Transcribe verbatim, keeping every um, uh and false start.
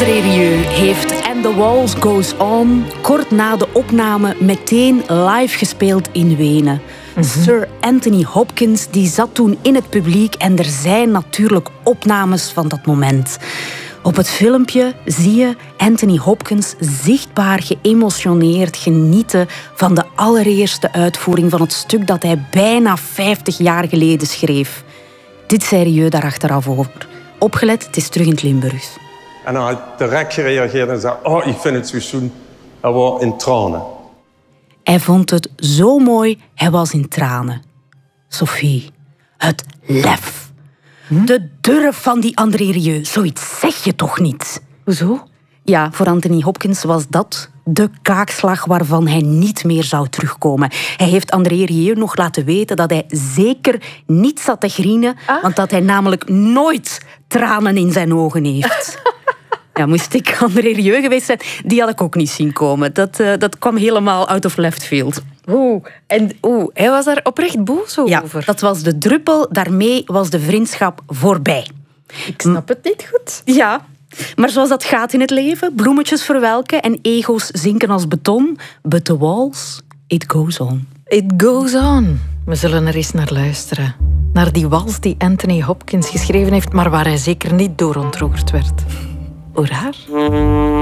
André Rieu heeft And the Waltz Goes On kort na de opname meteen live gespeeld in Wenen. Mm-hmm. Sir Anthony Hopkins die zat toen in het publiek en er zijn natuurlijk opnames van dat moment. Op het filmpje zie je Anthony Hopkins zichtbaar geëmotioneerd genieten van de allereerste uitvoering van het stuk dat hij bijna vijftig jaar geleden schreef. Dit zei Rieu daar achteraf over. Opgelet, het is terug in het Limburgs. En hij direct gereageerd en zei, oh, ik vind het zo schoon. Hij was in tranen. Hij vond het zo mooi, hij was in tranen. Sophie, het lef. Hm? De durf van die André Rieu, zoiets zeg je toch niet? Hoezo? Ja, voor Anthony Hopkins was dat de kaakslag waarvan hij niet meer zou terugkomen. Hij heeft André Rieu nog laten weten dat hij zeker niet zat te grienen, ah? want dat hij namelijk nooit tranen in zijn ogen heeft. Ja, moest ik André Rieu geweest zijn, die had ik ook niet zien komen. Dat, uh, dat kwam helemaal out of left field. Oeh, en oeh, hij was daar oprecht boos over. Ja, dat was de druppel. Daarmee was de vriendschap voorbij. Ik snap het niet goed. Ja, maar zoals dat gaat in het leven, bloemetjes verwelken en ego's zinken als beton. But the waltz, it goes on. It goes on. We zullen er eens naar luisteren. Naar die wals die Anthony Hopkins geschreven heeft, maar waar hij zeker niet door ontroerd werd. Hoe raar.